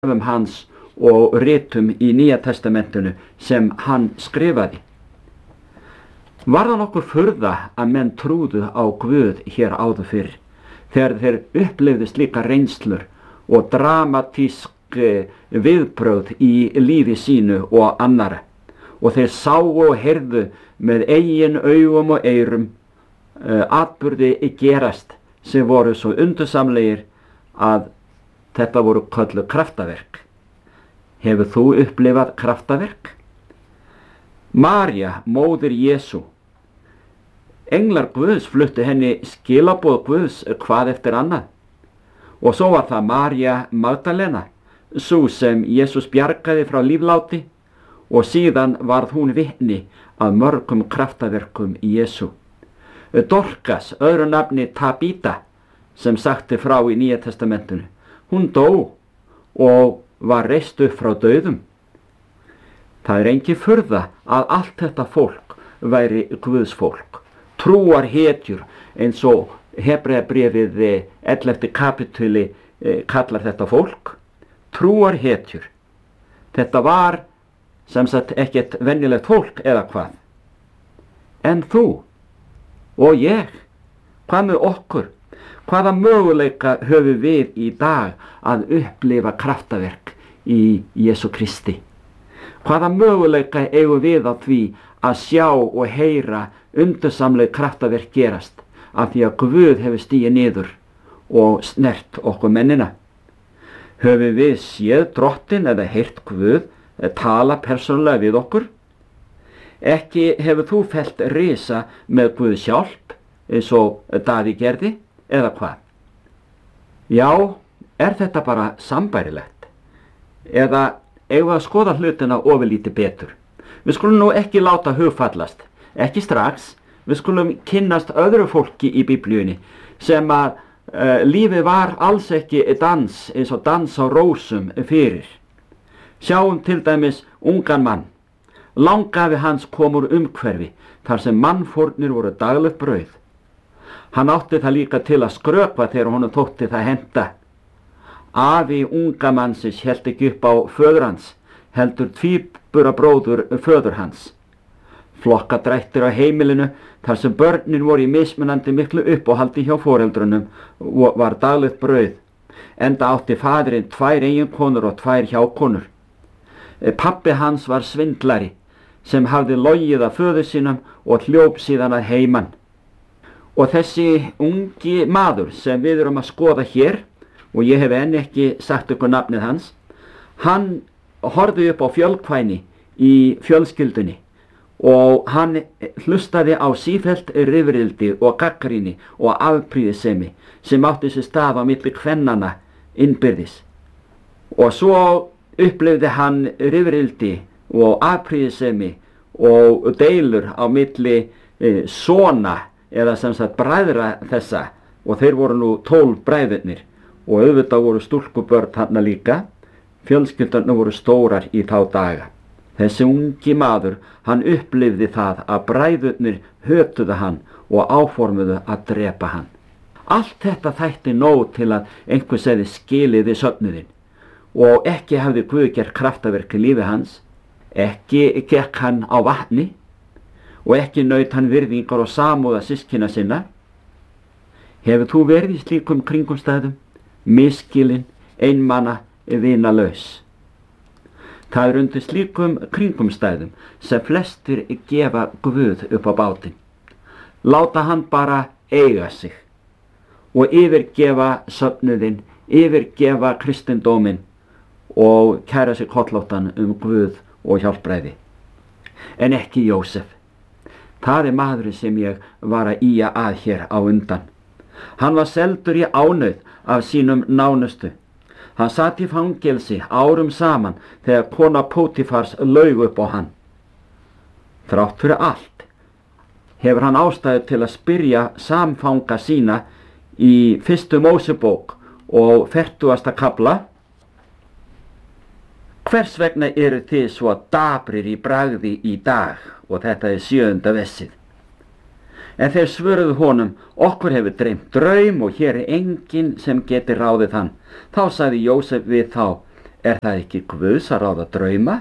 störfum hans og ritum í Nýja testamentinu sem hann skrifaði. Var það nokkur furða að menn trúðu á Guð hér áður fyrr, þegar þeir upplifðu slíka reynslur og dramatísk viðbrögð í lífi sínu og annara, og þeir sáu og heyrðu með eigin augum og eyrum atburði gerast sem voru svo undursamlegir að þetta voru kölluð kraftaverk. Hefur þú upplifað kraftaverk? María, móðir Jesú. Englar Guðs fluttu henni skilaboð Guðs hvað eftir annað. Og svo var það María Magdalena, sú sem Jesús bjargaði frá lífláti, og síðan varð hún vitni að mörgum kraftaverkum Jesú. Dorkas, öðru nafni Tabíta, sem sagti frá í Nýja testamentinu, hún dó og var reist upp frá dauðum. Það er engin furða að allt þetta fólk væri Guðs fólk, trúar hetjur, eins og Hebreabréfið 11. kapítuli kallar þetta fólk, trúar hetjur. Þetta var sem sagt ekkert venjulegt fólk eða hvað. En þú og ég, hvað með okkur? Hvaða möguleika höfum við í dag að upplifa kraftaverk í Jesú Kristi? Hvaða möguleika eigum við á því að sjá og heyra undursamleg kraftaverk gerast af því að Guð hefur stigið niður og snert okkur mennina? Höfum við séð Drottinn eða heyrt Guð tala persónulega við okkur? Ekki hefur þú fellt risa með Guð sjálf eins og Daði gerði, eða hvað? Já, er þetta bara sambærilegt? Eða eigum við að skoða hlutina ofurlítið betur? Við skulum nú ekki láta hugfallast, ekki strax. Við skulum kynnast öðru fólki í Biblíunni sem að lífið var alls ekki dans eins og dans á rósum fyrir. Sjáum til dæmis ungan mann. Langafi hans kom úr umhverfi þar sem mannfórnir voru daglegt brauð. Hann átti það líka til að skrökva þegar honum þótti það henta. Afi unga mannsins hélt ekki upp á föður hans, heldur tvíburabróður föður hans. Flokkadrættir á heimilinu þar sem börnin voru í mismunandi miklu uppáhaldi hjá foreldrunum var daglegt brauð, enda átti faðirinn 2 eiginkonur og 2 hjákonur. Pabbi hans var svindlari sem hafði logið af föður sínum og hljóp síðan að heiman. Og þessi ungi maður sem við erum að skoða hér, og ég hef enn ekki sagt ykkur nafnið hans, hann horfði upp á fjölkvæni í fjölskyldunni og hann hlustaði á sífellt rifrildi og gagnrýni og afprýðisemi sem átti sér stað á milli kvennanna innbyrðis. Og svo upplifði hann rifrildi og afprýðisemi og deilur á milli sona eða sem sagt bræðra þessa, og þeir voru nú 12 bræðurnir og auðvitað voru stúlkubörn þarna líka. Fjölskyldarnir voru stórar í þá daga. Þessi ungi maður, hann upplifði það að bræðurnir hötuðu hann og áformuðu að drepa hann. Allt þetta þætti nóg til að einhver segði skiliði söfnuðinn, og ekki hafði Guð gert kraftaverk í lífi hans, ekki gekk hann á vatni og ekki naut hann virðingar og samúða systkina sinna. Hefur þú verið í slíkum kringumstæðum, misskilinn, einmana, vinalaus? Það er undir slíkum kringumstæðum sem flestir gefa Guð upp á bátinn. Láta hann bara eiga sig og yfirgefa söfnuðinn, yfirgefa kristindóminn og kæra sig kollóttan Guð og hjálpræði. En ekki Jósef. Það er maðurinn sem ég var að ýja að hér á undan. Hann var seldur í ánauð af sínum nánustu. Hann sat í fangelsi árum saman þegar kona Pótifars laug upp á hann. Þrátt fyrir allt hefur hann ástæðu til að spyrja samfanga sína í 1. Mósebók og 40. kafla. Hvers vegna eru þið svo daprir í bragði í dag? Og þetta er 7. vessið. En þeir svöruðu honum, okkur hefur dreymt draum og hér er enginn sem geti ráðið hann. Þá sagði Jósef við þá, Er það ekki Guðs að ráða drauma?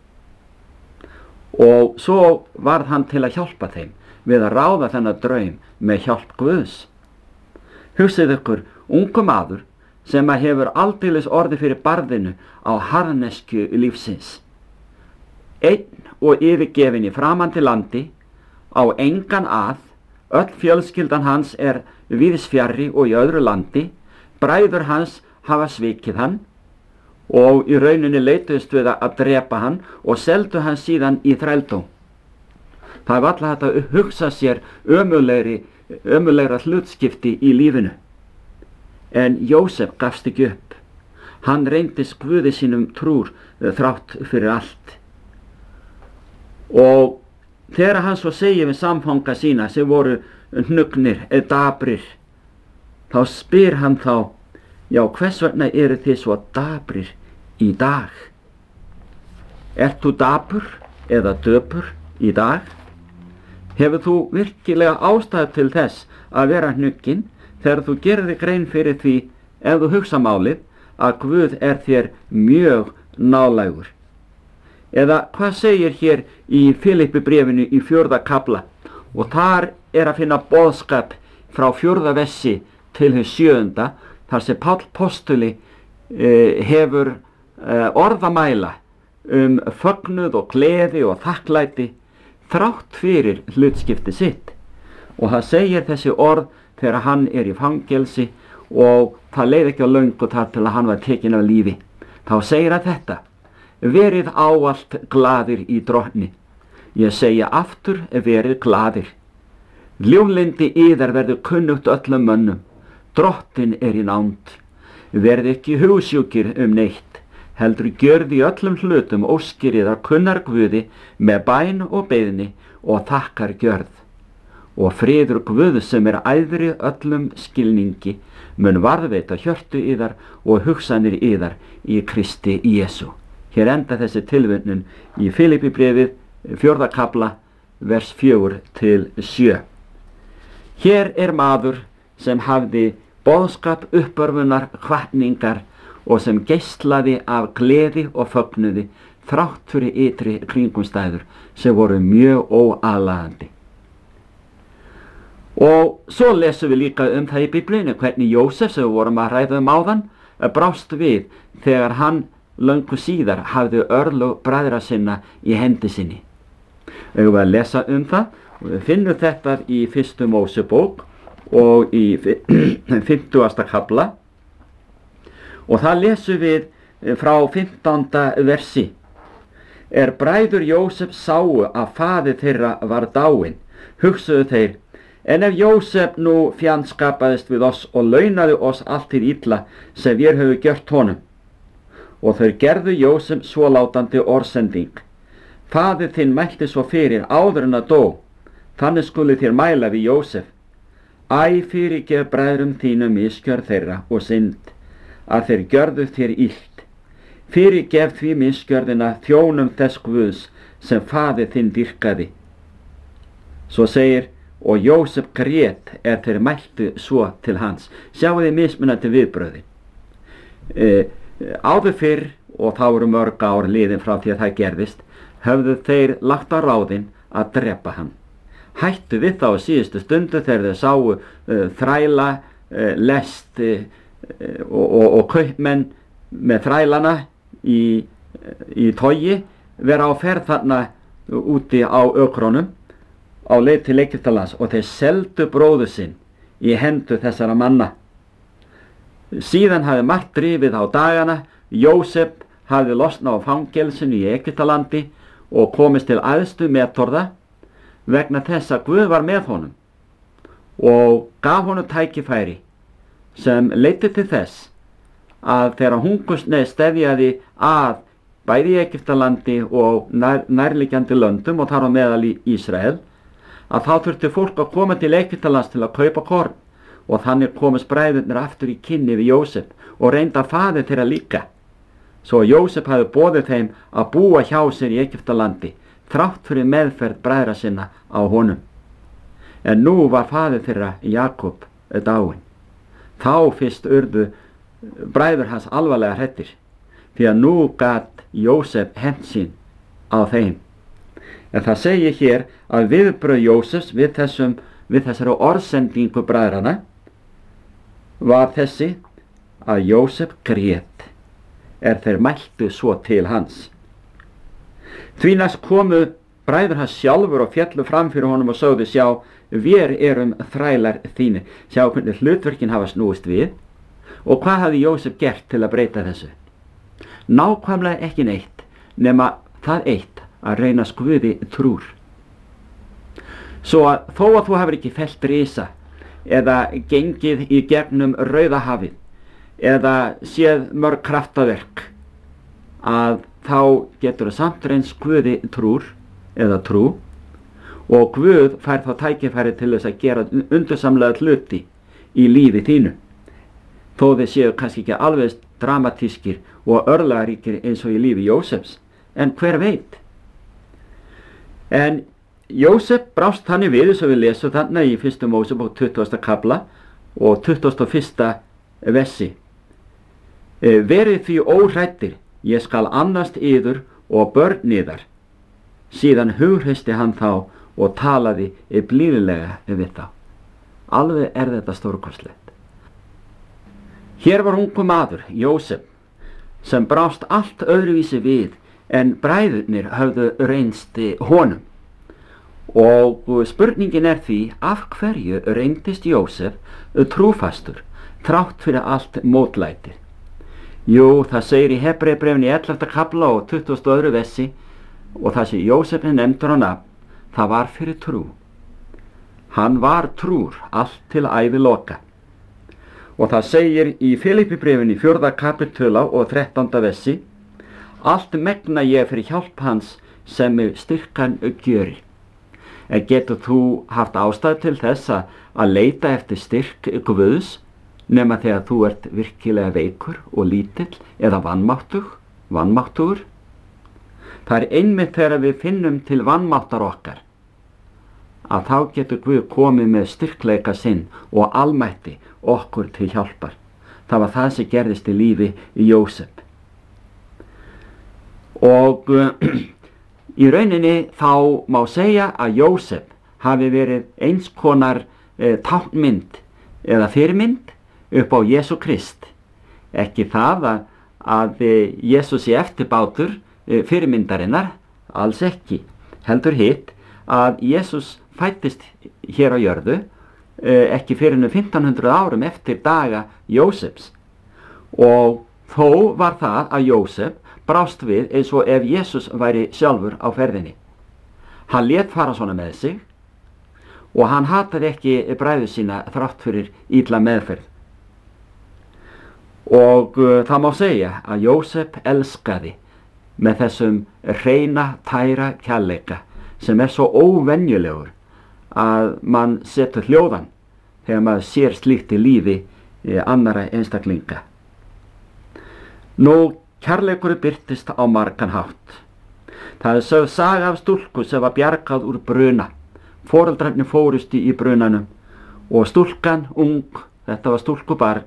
Og svo varð hann til að hjálpa þeim við að ráða þennan draum með hjálp Guðs. Hugsið ykkur, ungu maður sem að hefur aldeilis orði fyrir barðinu á harðnesku lífsins. Einn og yfirgefin í framandi landi, á engan að, öll fjölskyldan hans víðs fjarri og í öðru landi, bræður hans hafa svikið hann og í rauninni leituðust við að drepa hann og seldu hann síðan í þrældóm. Það var alltaf hægt að hugsa sér ömurlegra hlutskipti í lífinu. En Jósef gafst ekki upp. Hann reyndist Guði sínum trúr þrátt fyrir allt. Og þegar hann svo segir við samfanga sína sem voru hnugnir eða dabrir, þá spyr hann þá: já, hvers vegna eru þið svo dabrir í dag? Ert þú dabur eða döpur í dag? Hefur þú virkilega ástæðu til þess að vera hnugginn þegar þú gerir þig grein fyrir því, ef þú hugsa málið, að Guð þér mjög nálægur? Eða hvað segir hér í Filippibréfinu í 4. kafla, og þar að finna boðskap frá 4. versi til hins 7. þar sem Páll postuli hefur orðamæla fögnuð og gleði og þakklæti þrátt fyrir hlutskipti sitt. Og það segir þessi orð þegar hann í fangelsi og það leið ekki á löngu þar til að hann var tekinn af lífi. Þá segir hann þetta: verið ávallt glaðir í Drottni. Ég segja aftur, verið glaðir. Ljúflyndi yðar verður kunnugt öllum mönnum. Drottinn í nánd. Verið ekki hugsjúkir neitt, heldur gjörði í öllum hlutum óskir yðar kunnar Guði með bæn og beiðni og þakkar gjörð. Og friður Guðs sem æðri öllum skilningi mun varðveita hjörtu yðar og hugsanir yðar í Kristi Jesú. Hér enda þessi tilvitnun í Filippibréfið 4. kafla vers 4 til 7. Hér maður sem hafði boðskap uppörfunar hvatningar og sem geislaði af gleði og fögnuði þrátt fyrir ytri kringumstæður sem voru mjög óaðlaðandi. Og svo lesum við líka það í Biblíunni hvernig Jósef, sem við vorum að ræða áðan, brást við þegar hann löngu síðar hafði örlög bræðra sinna í hendi sinni. Við að lesa það og við finnum þetta í 1. Mósebók og í 50. kafla, og það lesum við frá 15. versi. Bræður Jósef sáu að faðir þeirra var dáinn, hugsuðu þeir: en ef Jósef nú fjandskapaðist við oss og launaði oss allt til illa sem við höfum gjört honum. Og þau gerðu Jósef svo látandi orðsending: faðir þinn mælti svo fyrir áður en að dó, þannig skuli þér mæla við Jósef: æ, fyrirgef bræðrum þínum misgjörð þeirra og synd, að þeir gjörðu þér illt. Fyrirgef því misgjörðina þjónum þess Guðs sem faðir þinn dýrkaði. Svo segir: og Jósef grét þeir mæltu svo til hans. Sjáu þið mismunandi viðbrögðin. Áður fyrr, og þá eru mörg ár liðin frá því að það gerðist, höfðu þeir lagt á ráðin að drepa hann. Hættu við þá á síðustu stundu þegar þeir sáu þræla, lest og kaupmenn með þrælana í togi vera á ferð þarna úti á ökrónum á leið til Egyptalands, og þeir seldu bróður sinn í hendur þessara manna. Síðan hafði margt drifið á dagana. Jósef hafði losnað á fangelsinu í Egyptalandi og komist til æðstu metorða vegna þess að Guð var með honum og gaf honum tækifæri sem leiddi til þess að þegar hungursneyð steðjaði að bæði í Egyptalandi og nærliggjandi löndum og þar á meðal í Ísrael, að þá þurfti fólk að koma til Egyptalands til að kaupa korn, og þannig komist bræðurnir aftur í kynni við Jósef og reynda faðir þeirra líka. Svo Jósef hafði boðið þeim að búa hjá sér í Egyptalandi þrátt fyrir meðferð bræðra sinna á honum. En nú var faðir þeirra Jakob dáinn. Þá fyrst urðu bræður hans alvarlega hræddir. því að nú gat Jósef hefnt sín á þeim. En það segir hér að viðbrögð Jósefs við þessari orðsendingu bræðrana var þessi að Jósef grét þeir mæltu svo til hans. Því næst komu bræður hans sjálfur og fjallu fram fyrir honum og sögðu: sjá, vér erum þrælar þínir. Sjá hvernig hlutverkin hafa snúist við. Og hvað hafði Jósef gert til að breyta þessu? Nákvæmlega ekki neitt, nema það eitt að reynast Guði trúr. Svo að þó að þú hafir ekki fellt risa eða gengið í gegnum Rauðahafið eða séð mörg kraftaverk, að þá getur það samt reynst Guði trúr eða trú, og Guð fær þá tækifæri til þess að gera undursamlega hluti í lífi þínu, þó þeir séu kannski ekki alveg dramatískir og örlagaríkir eins og í lífi Jósefs, en hver veit. En Jósef brást þannig við, eins og við lesum þarna í 1. Mósebók 20. kafla og 21. versi: verið því óhræddir, ég skal annast yður og börn yðar. Síðan hughreysti hann þá og talaði blíðlega við þá. Alveg þetta stórkostlegt. Hér var ungur maður, Jósef, sem brást allt öðruvísi við en bræðurnir höfðu reynst honum. Og spurningin því, af hverju reyndist Jósef trúfastur þrátt fyrir allt mótlætið? Jú, það segir í Hebreabréfinu í 11. kafla og 22. versi, og það sem Jósef nefndur á nafn, það var fyrir trú. Hann var trúr allt til æviloka. Og það segir í Filippibréfinu í 4. kapitula og 13. versi: allt megna ég fyrir hjálp hans sem styrkan gjörir. En getur þú haft ástæðu til þess að leita eftir styrk Guðs nema þegar þú ert virkilega veikur og lítill eða vanmáttugur? Það einmitt þegar við finnum til vanmáttar okkar að þá getur Guð komið með styrkleika sinn og almætti okkur til hjálpar. Það var það sem gerðist í lífi Jósef. Og í rauninni þá má segja að Jósef hafi verið eins konar táknmynd eða fyrirmynd upp á Jesú Krist. Ekki það að Jesús sé eftirbátur fyrirmyndarinnar, alls ekki. Heldur hitt að Jesús fæddist hér á jörðu ekki fyrir 1500 árum eftir daga Jósefs. Og þó var það að Jósef brást við eins og ef Jesús væri sjálfur á ferðinni. Hann lét fara svona með sig og hann hataði ekki bræður sína þrátt fyrir illa meðferð. Og það má segja að Jósef elskaði með þessum hreina, tæra kærleika sem svo óvenjulegur að mann setur hljóðan þegar maður sér slíkt í lífi annara einstaklinga. Nú, kærleikur birtist á margan hátt. Það sögð saga af stúlku sem var bjargað úr bruna. Foreldrarnir fórust í brunanum og stúlkan ung, þetta var stúlkubarn,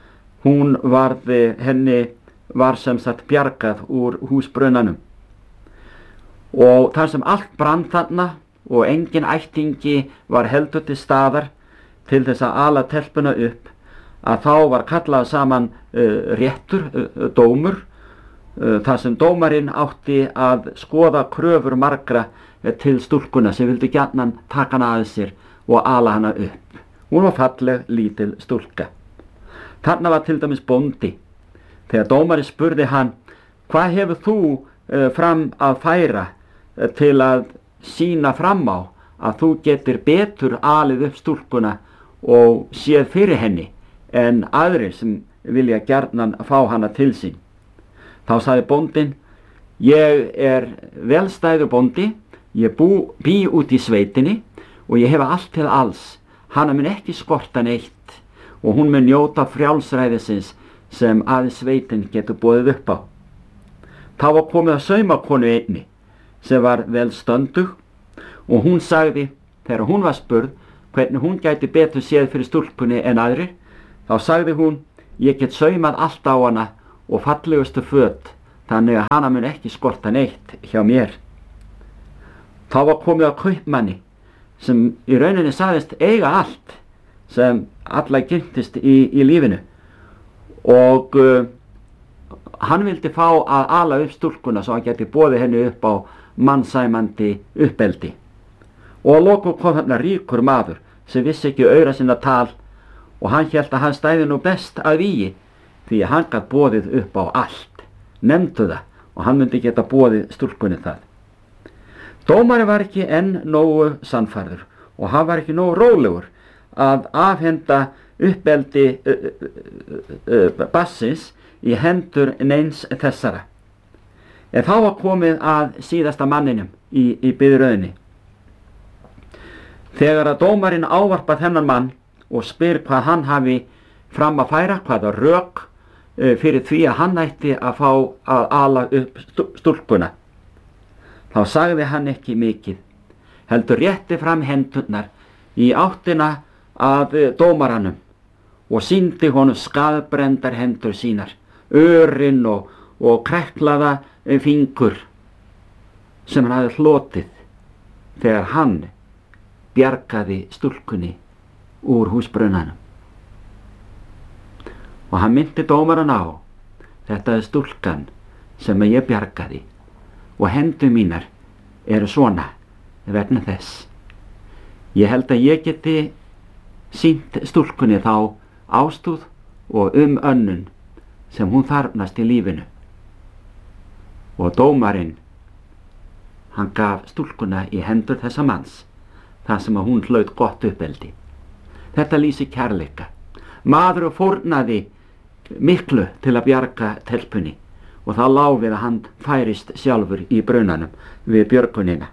henni var sem sagt bjargað úr húsbrunanum. Og þar sem allt brann þarna og engin ættingi var heldur til staðar til þess að ala telpuna upp, að þá var kallað saman réttur, dómur, þar sem dómarinn átti að skoða kröfur margra til stúlkuna sem vildu gjarnan taka hana að sér og ala hana upp. Hún var falleg, lítil stúlka. Þarna var til dæmis bóndi. Þegar dómarinn spurði hann: hvað hefur þú fram að færa til að sýna fram á að þú getur betur alið upp stúlkuna og séð fyrir henni en aðrir sem vilja gjarnan fá hana til sín? Þá sagði bóndinn: ég er velstæður bóndi, ég bý út í sveitinni og ég hef allt til alls. Hana mun ekki skorta neitt og hún mun njóta frjálsræðisins sem aðeins sveitin getur boðið upp á. Þá var komið að saumakonu einni sem var vel stöndug og hún sagði, þegar hún var spurð hvernig hún gæti betur séð fyrir stúlkunni en aðrir, þá sagði hún: ég get saumað allt á hana og fallegustu föt, þannig að hana mun ekki skorta neitt hjá mér. Þá var komið að kaupmanni sem í rauninni sagðist eiga allt sem alla giltist í lífinu og hann vildi fá að ala upp stúlkuna svo hann geti boðið henni upp á mannsæmandi uppeldi. Og að lokum kom þarna ríkur maður sem vissi ekki aura sinna tal og hann hélt að hann stæði nú best að vígi því að hann gat boðið upp á allt, nefndu það og hann myndi geta boðið stúlkunni það. Dómari var ekki enn nógu sannfærður og hann var ekki nógu rólegur að afhenda uppeldi bassins í hendur neins þessara. En þá var komið að síðasta manninum í biðröðinni. Þegar að dómarinn ávarpa þennan mann og spyr hvað hann hafi fram að færa, hvaða rök fyrir því að hann ætti að fá að ala upp stúlkuna, þá sagði hann ekki mikið, heldur rétti fram hendurnar í áttina að dómaranum og sýndi honum skaðbrendar hendur sínar, örin og kreklaða fingur sem hann hafði hlotið þegar hann bjargaði stúlkunni úr húsbrunanum. Og hann myndi dómaran á, þetta er stúlkan sem ég bjargaði og hendur mínar eru svona vegna þess. Ég held að ég geti sýnt stúlkunni þá ástúð og önnun sem hún þarfnast í lífinu. Og dómarinn, hann gaf stúlkuna í hendur þessa manns, þar sem að hún hlaut gott uppeldi. Þetta lýsir kærleika. Maður fórnaði miklu til að bjarga telpunni og það lá við að hann færist sjálfur í brunanum við björgunina.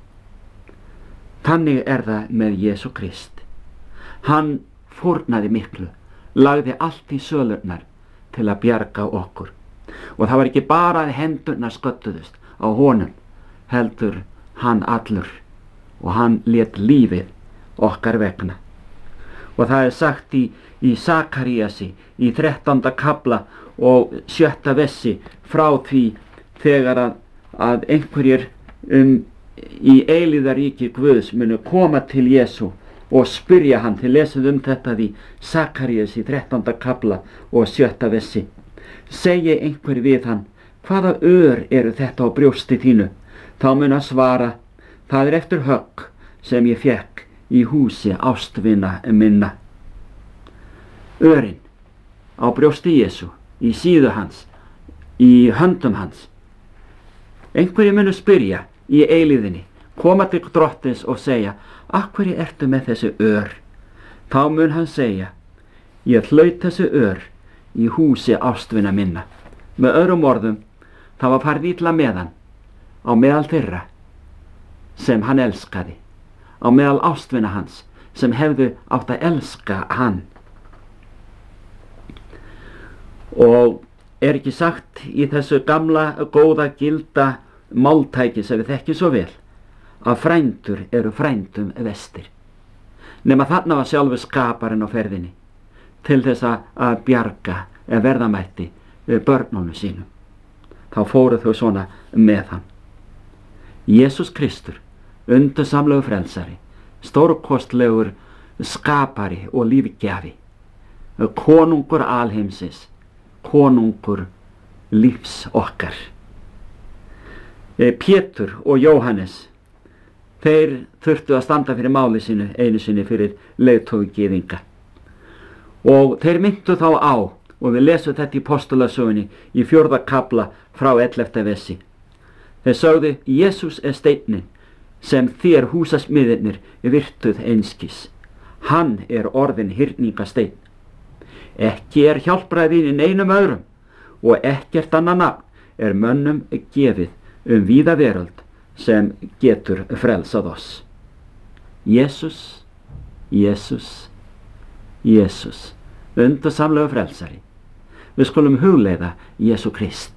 Þannig er það með Jesú Krist. Hann fórnaði miklu, lagði allt í sölurnar til að bjarga okkur. Og það var ekki bara að hendurnar sköttuðust á honum, heldur hann allur og hann lét lífið okkar vegna. Og það er sagt í Sakaríasi í 13. kafla og 7. vessi frá því þegar að einhverjir í eilíðaríki Guðs munu koma til Jesú og spyrja hann. Þið lesið þetta í Sakaríasi 13. kafla og 7. vessi. Segi einhver við hann, hvaða ör eru þetta á brjósti þínu? Þá mun að svara, það er eftir högg sem ég fékk í húsi ástvina minna. Örin á brjósti Jesú, í síðu hans, í höndum hans. Einhverju munu spyrja í eilíðinni, koma til drottins og segja, af hverju ertu með þessi ör? Þá mun hann segja, ég hlaut þessi ör í húsi ástvina minna. Með öðrum orðum, það var farið illa með hann á meðal þeirra sem hann elskaði, á meðal ástvina hans sem hefðu átt að elska hann. Og er ekki sagt í þessu gamla, góða, gilda máltæki sem við þekkjum svo vel, að frændur eru frændum vestir. Nema þarna var sjálfur skaparinn á ferðinni til þess að bjarga eða verðamætti börnunum sínum. Þá fóru þau svona með hann. Jesús Kristur, undursamlegu frelsari, stórkostlegur skapari og lífgjafi, konungur alheimsins, konungur lífs okkar. Pétur og Jóhannes, þeir þurftu að standa fyrir máli sínu einu sinni fyrir leiðtogi gyðinga. Og þeir myndu þá á, og við lesum þetta í Postulasögunni í 4. kafla frá 11. vessi. Þeir sögðu, Jesús er steinninn sem þér húsasmiðirnir virtuð einskis. Hann er orðinn hyrningasteinn. Ekki er hjálpræðin í neinum öðrum og ekkert annað nafn er mönnum gefið víða veröld sem getur frelsað oss. Jesús, Jesús, Jesús, undursamlegu frelsari. Við skulum hugleiða Jesú Krist.